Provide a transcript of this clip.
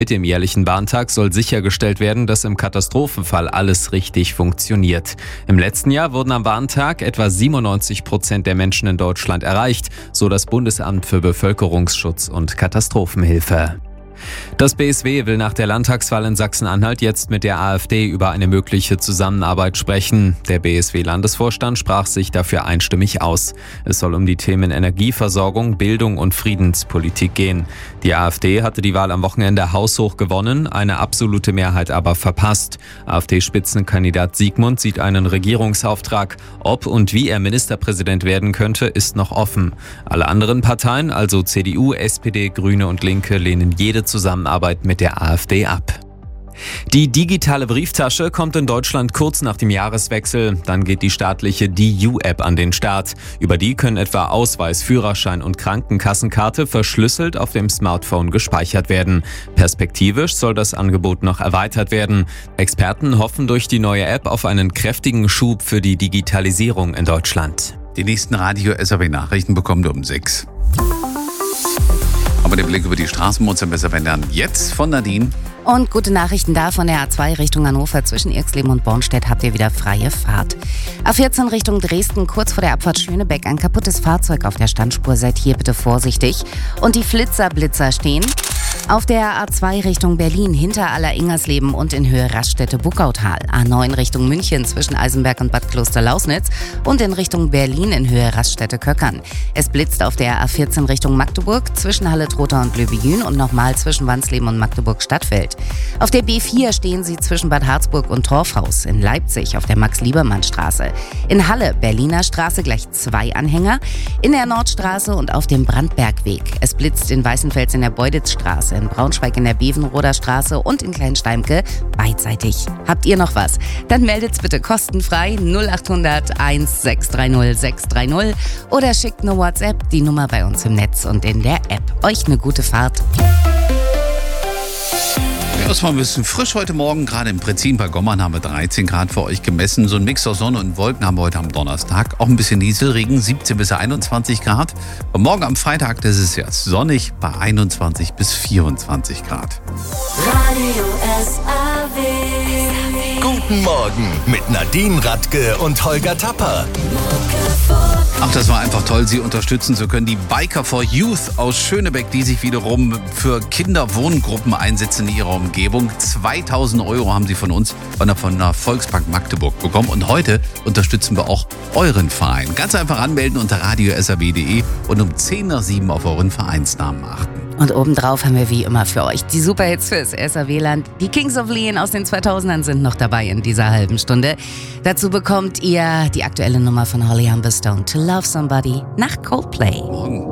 Mit dem jährlichen Bahntag soll sichergestellt werden, dass im Katastrophenfall alles richtig funktioniert. Im letzten Jahr wurden am Bahntag etwa 97% der Menschen in Deutschland erreicht, so das Bundesamt für Bevölkerungsschutz und Katastrophenhilfe. Das BSW will nach der Landtagswahl in Sachsen-Anhalt jetzt mit der AfD über eine mögliche Zusammenarbeit sprechen. Der BSW-Landesvorstand sprach sich dafür einstimmig aus. Es soll um die Themen Energieversorgung, Bildung und Friedenspolitik gehen. Die AfD hatte die Wahl am Wochenende haushoch gewonnen, eine absolute Mehrheit aber verpasst. AfD-Spitzenkandidat Siegmund sieht einen Regierungsauftrag. Ob und wie er Ministerpräsident werden könnte, ist noch offen. Alle anderen Parteien, also CDU, SPD, Grüne und Linke, lehnen jede Zusammenarbeit mit der AfD ab. Die digitale Brieftasche kommt in Deutschland kurz nach dem Jahreswechsel. Dann geht die staatliche DU-App an den Start. Über die können etwa Ausweis, Führerschein und Krankenkassenkarte verschlüsselt auf dem Smartphone gespeichert werden. Perspektivisch soll das Angebot noch erweitert werden. Experten hoffen durch die neue App auf einen kräftigen Schub für die Digitalisierung in Deutschland. Die nächsten Radio-SAB-Nachrichten bekommt ihr um 6. Aber der Blick über die Straßen muss besser werden. Jetzt von Nadine. Und gute Nachrichten da von der A2 Richtung Hannover. Zwischen Irxleben und Bornstedt habt ihr wieder freie Fahrt. A14 Richtung Dresden, kurz vor der Abfahrt Schönebeck. Ein kaputtes Fahrzeug auf der Standspur. Seid hier bitte vorsichtig. Und die Blitzer stehen. Auf der A2 Richtung Berlin hinter Aller-Ingersleben und in Höhe Raststätte-Buckautal. A9 Richtung München zwischen Eisenberg und Bad Kloster-Lausnitz und in Richtung Berlin in Höhe Raststätte-Köckern. Es blitzt auf der A14 Richtung Magdeburg zwischen Halle-Trotha und Löbejün und nochmal zwischen Wansleben und Magdeburg-Stadtfeld. Auf der B4 stehen sie zwischen Bad Harzburg und Torfhaus. In Leipzig auf der Max-Liebermann-Straße. In Halle Berliner Straße gleich 2 Anhänger. In der Nordstraße und auf dem Brandbergweg. Es blitzt in Weißenfels in der Beuditzstraße. In Braunschweig in der Bevenroder Straße und in Kleinsteimke beidseitig. Habt ihr noch was? Dann meldet's bitte kostenfrei 0800 1630 630 oder schickt eine WhatsApp, die Nummer bei uns im Netz und in der App. Euch eine gute Fahrt. Ja, es war ein bisschen frisch heute Morgen, gerade im Prinzip bei Gommern haben wir 13 Grad für euch gemessen. So ein Mix aus Sonne und Wolken haben wir heute am Donnerstag. Auch ein bisschen Nieselregen, 17 bis 21 Grad. Und morgen am Freitag, das ist ja sonnig, bei 21 bis 24 Grad. Radio SAB. Guten Morgen mit Nadine Radke und Holger Tapper. Ach, das war einfach toll, Sie unterstützen zu können. Die Biker for Youth aus Schönebeck, die sich wiederum für Kinderwohngruppen einsetzen in ihrer Umgebung. 2.000 € haben sie von uns, von der Volksbank Magdeburg bekommen. Und heute unterstützen wir auch euren Verein. Ganz einfach anmelden unter radio.sab.de und um 10 nach 7 auf euren Vereinsnamen achten. Und obendrauf haben wir wie immer für euch die Superhits fürs SAW-Land. Die Kings of Leon aus den 2000ern sind noch dabei in dieser halben Stunde. Dazu bekommt ihr die aktuelle Nummer von Holly Humberstone, To Love Somebody, nach Coldplay. Morgen.